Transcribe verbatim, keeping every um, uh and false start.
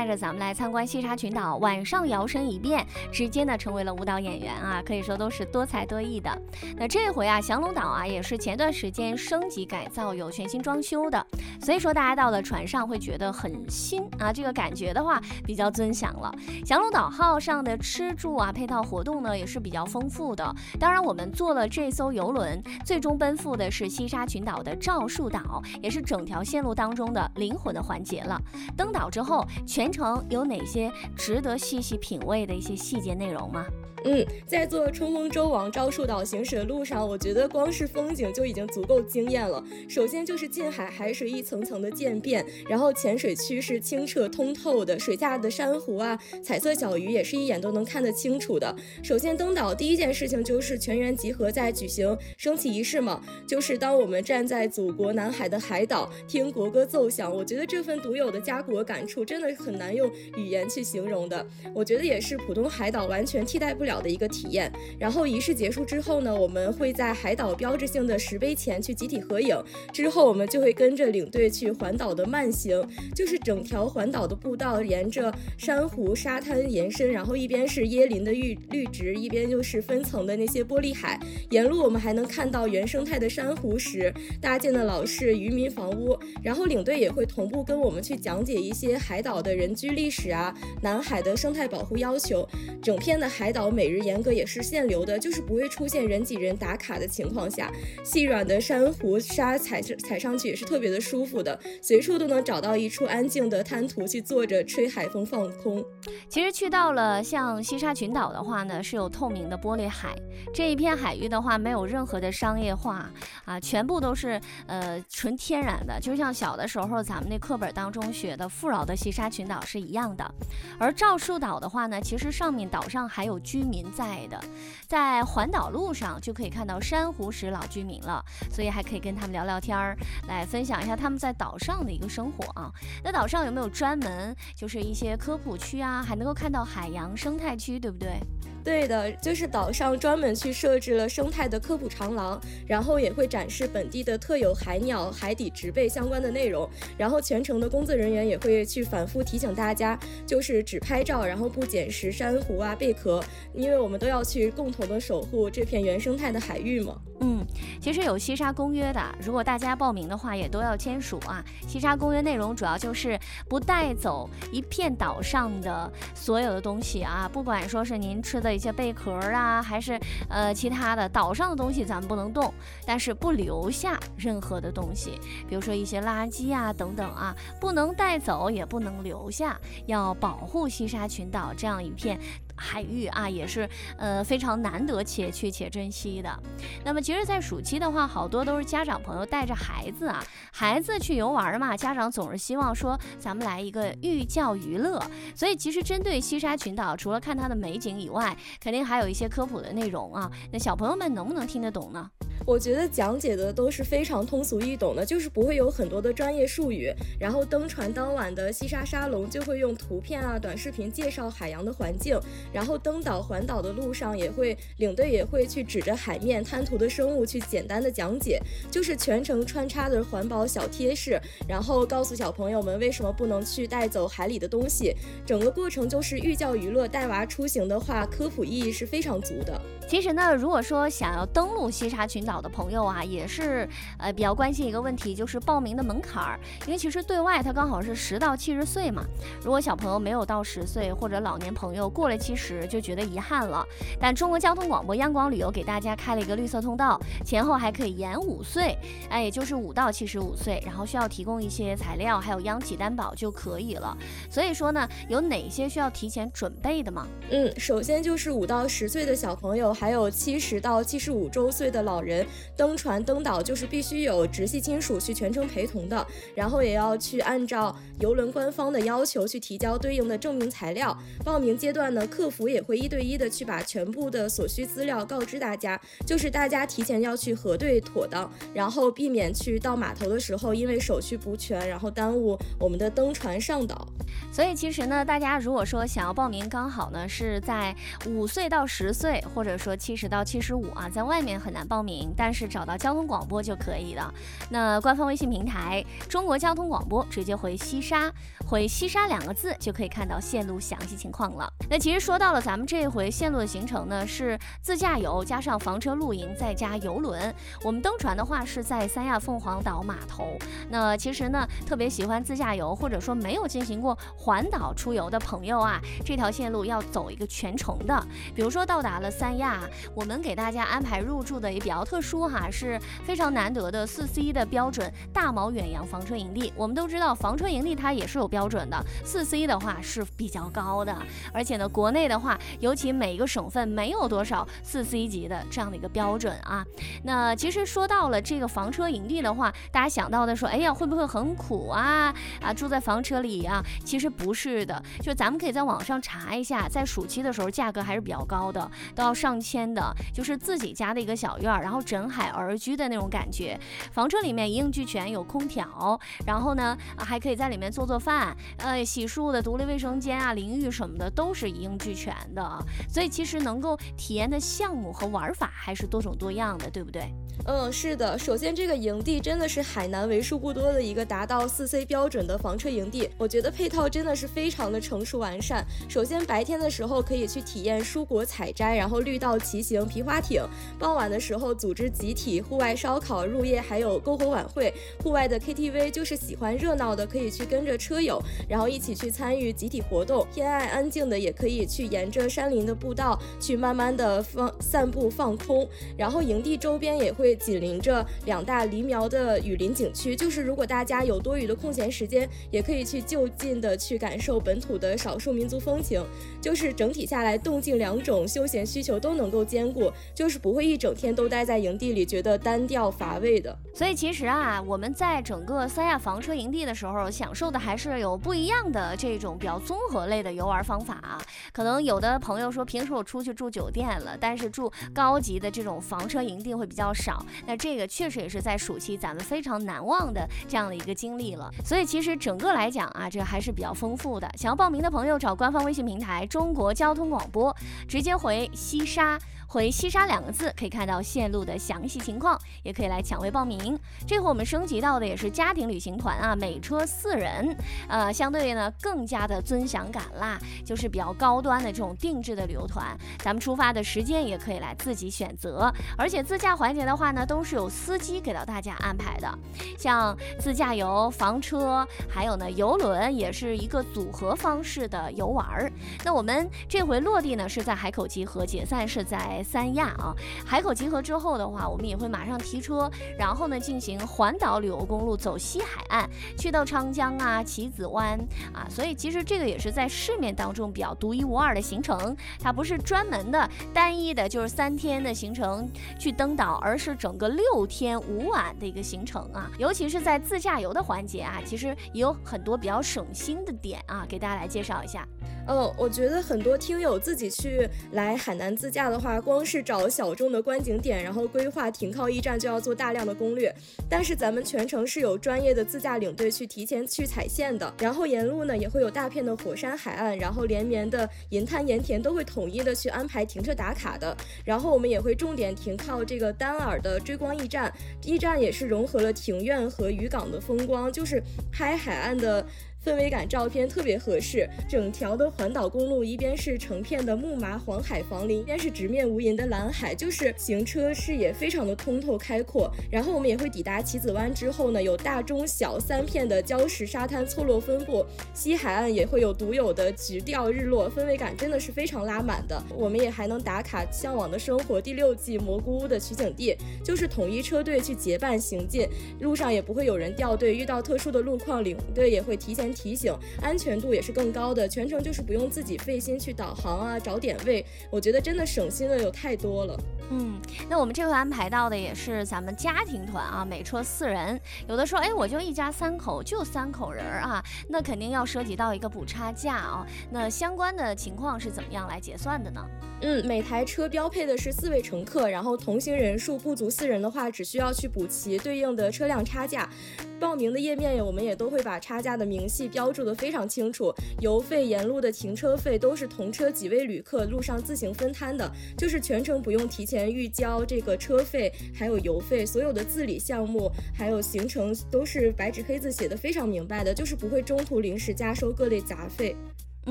带着咱们来参观西沙群岛，晚上摇身一变，直接呢成为了舞蹈演员啊，可以说都是多才多艺的。那这回啊，降龙岛啊也是前段时间升级改造，有全新装修的，所以说大家到了船上会觉得很新啊，这个感觉的话比较尊享了。降龙岛号上的吃住啊配套活动呢也是比较丰富的。当然，我们坐了这艘游轮，最终奔赴的是西沙群岛的赵树岛，也是整条线路当中的灵魂的环节了。登岛之后，全程有哪些值得细细品味的一些细节内容吗？ 嗯，在坐冲锋舟往赵树岛行驶的路上，我觉得光是风景就已经足够惊艳了。首先就是近海海水一层层的渐变，然后浅水区是清澈通透的，水下的珊瑚啊、彩色小鱼也是一眼都能看得清楚的。首先登岛第一件事情就是全员集合在举行升旗仪式嘛，就是当我们站在祖国南海的海岛，听国歌奏响，我觉得这份独有的家国感触真的很难用语言去形容的。我觉得也是普通海岛完全替代不了的一个体验。然后仪式结束之后呢，我们会在海岛标志性的石碑前去集体合影，之后我们就会跟着领队去环岛的慢行，就是整条环岛的步道沿着珊瑚沙滩延伸，然后一边是椰林的绿绿植，一边就是分层的那些玻璃海，沿路我们还能看到原生态的珊瑚石、搭建的老式渔民房屋，然后领队也会同步跟我们去讲解一些海岛的人居历史啊、南海的生态保护要求。整片的海岛每日严格也是限流的，就是不会出现人挤人打卡的情况下，细软的珊瑚沙踩踩上去也是特别的舒服的，随处都能找到一处安静的滩涂去坐着吹海风放空。 其实去到了像西沙群岛的话呢，是有透明的玻璃海，这一片海域的话没有任何的商业化啊，全部都是呃纯天然的，就像小的时候咱们那课本当中学的富饶的西沙群岛是一样的。而赵树岛的话呢，其实上面岛上还有居民在的，在环岛路上就可以看到珊瑚石老居民了，所以还可以跟他们聊聊天儿，来分享一下他们在岛上的一个生活啊。那岛上有没有专门就是一些科普区啊，还能够看到海洋生态区，对不对？ 对的，就是岛上专门去设置了生态的科普长廊，然后也会展示本地的特有海鸟、海底植被相关的内容，然后全程的工作人员也会去反复提醒大家，就是只拍照，然后不捡拾珊瑚啊、贝壳，因为我们都要去共同的守护这片原生态的海域嘛。 嗯，其实有西沙公约的，如果大家报名的话也都要签署啊。西沙公约内容主要就是不带走一片岛上的所有的东西啊，不管说是您吃的一些贝壳啊，还是呃其他的岛上的东西咱们不能动，但是不留下任何的东西，比如说一些垃圾啊等等啊，不能带走也不能留下，要保护西沙群岛这样一片海域啊，也是呃非常难得且去且珍惜的。那么其实在暑期的话，好多都是家长朋友带着孩子啊，孩子去游玩嘛，家长总是希望说咱们来一个寓教于乐，所以其实针对西沙群岛，除了看它的美景以外，肯定还有一些科普的内容啊，那小朋友们能不能听得懂呢？ 我觉得讲解的都是非常通俗易懂的，就是不会有很多的专业术语，然后登船当晚的西沙沙龙就会用图片啊、短视频介绍海洋的环境，然后登岛环岛的路上也会领队也会去指着海面滩涂的生物去简单的讲解，就是全程穿插的环保小贴士，然后告诉小朋友们为什么不能去带走海里的东西，整个过程就是寓教于乐，带娃出行的话科普意义是非常足的。 其实呢，如果说想要登陆西沙群岛的朋友啊，也是呃比较关心一个问题，就是报名的门槛儿。因为其实对外它刚好是十到七十岁嘛，如果小朋友没有到十岁，或者老年朋友过了七十，就觉得遗憾了。但中国交通广播央广旅游给大家开了一个绿色通道，前后还可以延五岁，哎，也就是五到七十五岁，然后需要提供一些材料，还有央企担保就可以了。所以说呢，有哪些需要提前准备的吗？ 嗯，首先就是五到十岁的小朋友，还有七十到七十五周岁的老人，登船登岛就是必须有直系亲属去全程陪同的，然后也要去按照邮轮官方的要求去提交对应的证明材料。报名阶段呢，客服也会一对一的去把全部的所需资料告知大家，就是大家提前要去核对妥当，然后避免去到码头的时候因为手续不全，然后耽误我们的登船上岛。 所以其实呢，大家如果说想要报名，刚好呢是在五岁到十岁，或者说七十到七十五啊，在外面很难报名， 但是找到交通广播就可以了。那官方微信平台中国交通广播，直接回西沙，回西沙两个字就可以看到线路详细情况了。那其实说到了咱们这回线路的行程呢，是自驾游加上房车露营再加游轮。我们登船的话是在三亚凤凰岛码头。那其实呢，特别喜欢自驾游或者说没有进行过环岛出游的朋友啊，这条线路要走一个全程的。比如说到达了三亚，我们给大家安排入住的也比较特殊哈，是非常难得的四 C 的标准大毛远洋房车营地。我们都知道房车营地它也是有标准的，四 C 的话是比较高的，而且呢，国内的话，尤其每一个省份没有多少四 C 级的这样的一个标准啊。那其实说到了这个房车营地的话，大家想到的说，哎呀，会不会很苦啊？啊，住在房车里啊？其实不是的，就咱们可以在网上查一下，在暑期的时候价格还是比较高的，都要上千的，就是自己家的一个小院，然后枕海而居的那种感觉。房车里面一应俱全，有空调，然后呢、啊、还可以在里面做做饭，呃，洗漱的独立卫生间啊、淋浴什么的都是一应俱全的。所以其实能够体验的项目和玩法还是多种多样的，对不对？ 嗯，是的。首先，这个营地真的是海南为数不多的一个达到四 C 标准的房车营地，我觉得配套真的是非常的成熟完善。首先，白天的时候可以去体验蔬果采摘，然后绿道骑行、皮划艇；傍晚的时候组织集体户外烧烤、入夜还有篝火晚会。户外的 K T V 就是喜欢热闹的，可以去跟着车友，然后一起去参与集体活动。偏爱安静的，也可以去沿着山林的步道去慢慢的放散步放空。然后营地周边也会紧邻着两大梨苗的雨林景区，就是如果大家有多余的空闲时间，也可以去就近的去感受本土的少数民族风情。就是整体下来，动静两种休闲需求都能够兼顾，就是不会一整天都待在营地里觉得单调乏味的。 所以其实啊，我们在整个三亚房车营地的时候，享受的还是有不一样的这种比较综合类的游玩方法啊。可能有的朋友说，平时我出去住酒店了，但是住高级的这种房车营地会比较少。那这个确实也是在暑期咱们非常难忘的这样的一个经历了。所以其实整个来讲啊，这还是比较丰富的。想要报名的朋友，找官方微信平台中国交通广播，直接回西沙，回西沙两个字，可以看到线路的详细情况，也可以来抢位报名。这回我们升级到的也是家庭旅行团啊，每车四人，呃，相对呢更加的尊享感啦，就是比较高端的这种定制的旅游团。咱们出发的时间也可以来自己选择，而且自驾环节的话呢，都是有司机给到大家安排的，像自驾游、房车，还有呢游轮，也是一个组合方式的游玩。那我们这回落地呢是在海口集合，解散是在三亚啊。海口集合之后的话，我们也会马上提车，然后呢进行环岛旅游公路，走西海岸，去到昌江啊、棋子湾啊。所以其实这个也是在市面当中比较独一无二的行程，它不是专门的单一的，就是三天的行程去登岛，而是整个六天五晚的一个行程啊。尤其是在自驾游的环节啊，其实也有很多比较省心的点啊，给大家来介绍一下。 嗯，我觉得很多听友自己去来海南自驾的话，光是找小众的观景点，然后规划停靠驿站，就要做大量的攻略。但是咱们全程是有专业的自驾领队去提前去踩线的，然后沿路呢也会有大片的火山海岸，然后连绵的银滩盐田都会统一的去安排停车打卡的。然后我们也会重点停靠这个丹耳的追光驿站，驿站也是融合了庭院和渔港的风光，就是拍海岸的氛围感照片特别合适。整条的环岛公路，一边是成片的木麻黄海房林，一边是直面无垠的蓝海，就是行车视野非常的通透开阔。然后我们也会抵达棋子湾之后呢，有大中小三片的礁石沙滩错落分布，西海岸也会有独有的橘调日落，氛围感真的是非常拉满的。我们也还能打卡向往的生活第六季蘑菇屋的取景地，就是统一车队去结伴行进，路上也不会有人掉队，遇到特殊的路况，领队也会提前提醒，安全度也是更高的，全程就是不用自己费心去导航啊找点位，我觉得真的省心的有太多了。 嗯，那我们这回安排到的也是咱们家庭团啊，每车四人。有的说，哎，我就一家三口，就三口人啊，那肯定要涉及到一个补差价啊。那相关的情况是怎么样来结算的呢？ 嗯，每台车标配的是四位乘客，然后同行人数不足四人的话，只需要去补齐对应的车辆差价。报名的页面我们也都会把差价的明细标注的非常清楚，油费、沿路的停车费都是同车几位旅客路上自行分摊的，就是全程不用提前前预交这个车费还有油费，所有的自理项目还有行程都是白纸黑字写的非常明白的，就是不会中途临时加收各类杂费。